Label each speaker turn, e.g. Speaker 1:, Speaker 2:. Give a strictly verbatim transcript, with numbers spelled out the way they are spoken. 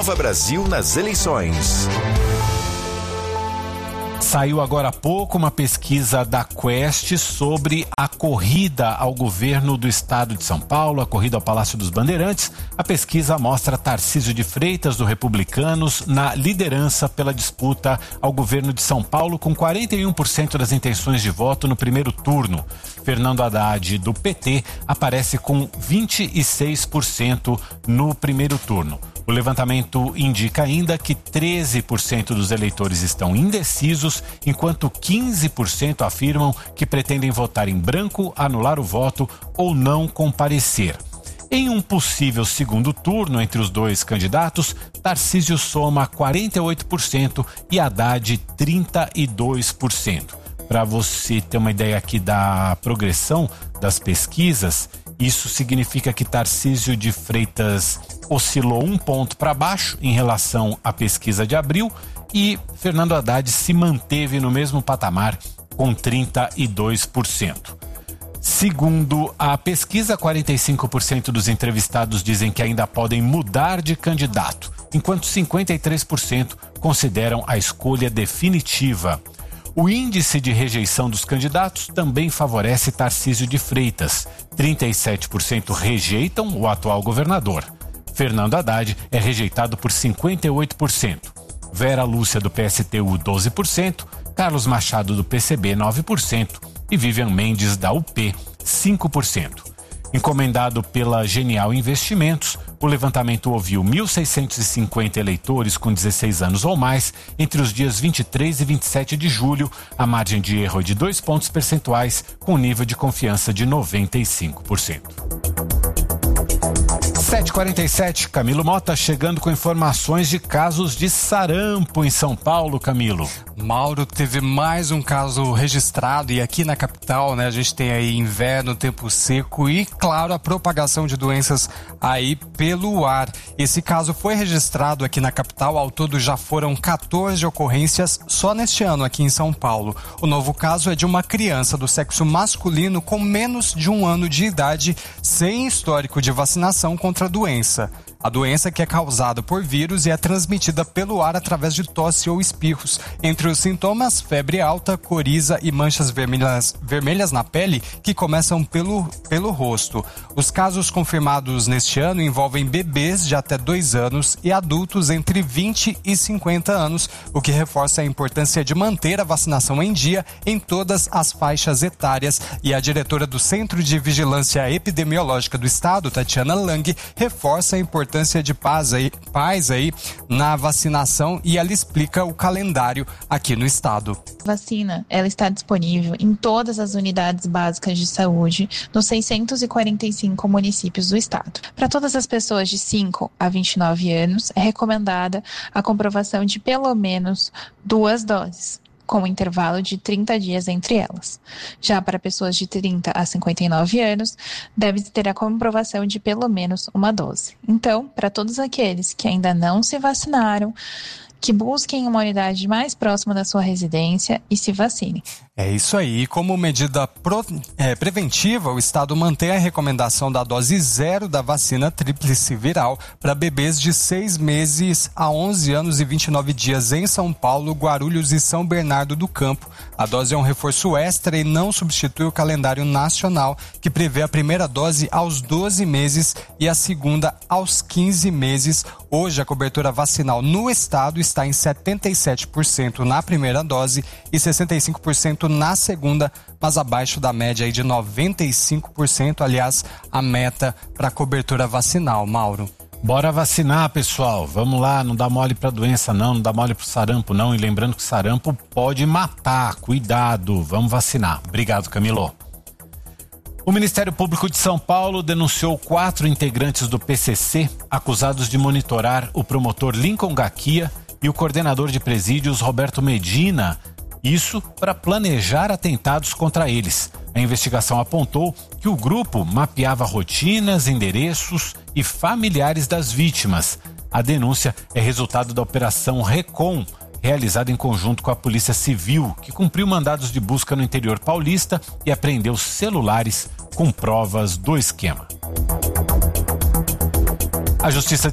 Speaker 1: Nova Brasil nas eleições.
Speaker 2: Saiu agora há pouco uma pesquisa da Quest sobre a corrida ao governo do estado de São Paulo, a corrida ao Palácio dos Bandeirantes. A pesquisa mostra Tarcísio de Freitas, do Republicanos, na liderança pela disputa ao governo de São Paulo, com quarenta e um por cento das intenções de voto no primeiro turno. Fernando Haddad, do P T, aparece com vinte e seis por cento no primeiro turno. O levantamento indica ainda que treze por cento dos eleitores estão indecisos, enquanto quinze por cento afirmam que pretendem votar em branco, anular o voto ou não comparecer. Em um possível segundo turno entre os dois candidatos, Tarcísio soma quarenta e oito por cento e Haddad trinta e dois por cento. Para você ter uma ideia aqui da progressão das pesquisas, isso significa que Tarcísio de Freitas oscilou um ponto para baixo em relação à pesquisa de abril e Fernando Haddad se manteve no mesmo patamar com trinta e dois por cento. Segundo a pesquisa, quarenta e cinco por cento dos entrevistados dizem que ainda podem mudar de candidato, enquanto cinquenta e três por cento consideram a escolha definitiva. O índice de rejeição dos candidatos também favorece Tarcísio de Freitas. trinta e sete por cento rejeitam o atual governador. Fernando Haddad é rejeitado por cinquenta e oito por cento. Vera Lúcia, do P S T U, doze por cento. Carlos Machado, do P C B, nove por cento. E Vivian Mendes, da U P, cinco por cento. Encomendado pela Genial Investimentos, o levantamento ouviu mil seiscentos e cinquenta eleitores com dezesseis anos ou mais entre os dias vinte e três e vinte e sete de julho. A margem de erro é de dois pontos percentuais, com nível de confiança de noventa e cinco por cento. sete e quarenta e sete, Camilo Mota chegando com informações de casos de sarampo em São Paulo, Camilo.
Speaker 3: Mauro, teve mais um caso registrado e aqui na capital, né, a gente tem aí inverno, tempo seco e, claro, a propagação de doenças aí pelo ar. Esse caso foi registrado aqui na capital, ao todo já foram quatorze ocorrências só neste ano aqui em São Paulo. O novo caso é de uma criança do sexo masculino com menos de um ano de idade, sem histórico de vacinação contra a doença. A doença que é causada por vírus e é transmitida pelo ar através de tosse ou espirros. Entre os sintomas, febre alta, coriza e manchas vermelhas, vermelhas na pele que começam pelo, pelo rosto. Os casos confirmados neste ano envolvem bebês de até dois anos e adultos entre vinte e cinquenta anos, o que reforça a importância de manter a vacinação em dia em todas as faixas etárias. E a diretora do Centro de Vigilância Epidemiológica do Estado, Tatiana Lang, reforça a importância de paz aí, paz aí na vacinação e ela explica o calendário aqui no estado.
Speaker 4: A vacina, ela está disponível em todas as unidades básicas de saúde nos seiscentos e quarenta e cinco municípios do estado. Para todas as pessoas de cinco a vinte e nove anos, é recomendada a comprovação de pelo menos duas doses, com um intervalo de trinta dias entre elas. Já para pessoas de trinta a cinquenta e nove anos, deve ter a comprovação de pelo menos uma dose. Então, para todos aqueles que ainda não se vacinaram, que busquem uma unidade mais próxima da sua residência e se vacinem.
Speaker 3: É isso aí. E como medida pro, é, preventiva, o Estado mantém a recomendação da dose zero da vacina tríplice viral para bebês de seis meses a onze anos e vinte e nove dias em São Paulo, Guarulhos e São Bernardo do Campo. A dose é um reforço extra e não substitui o calendário nacional, que prevê a primeira dose aos doze meses e a segunda aos quinze meses. Hoje, a cobertura vacinal no Estado está em setenta e sete por cento na primeira dose e sessenta e cinco por cento na segunda, mas abaixo da média aí de noventa e cinco por cento, aliás, a meta para cobertura vacinal, Mauro.
Speaker 2: Bora vacinar, pessoal. Vamos lá, não dá mole pra doença não, não dá mole pro sarampo não. E lembrando que sarampo pode matar, cuidado, vamos vacinar. Obrigado, Camilo. O Ministério Público de São Paulo denunciou quatro integrantes do P C C acusados de monitorar o promotor Lincoln Gaquia e o coordenador de presídios Roberto Medina. Isso para planejar atentados contra eles. A investigação apontou que o grupo mapeava rotinas, endereços e familiares das vítimas. A denúncia é resultado da Operação Recon, realizada em conjunto com a Polícia Civil, que cumpriu mandados de busca no interior paulista e apreendeu celulares com provas do esquema. A Justiça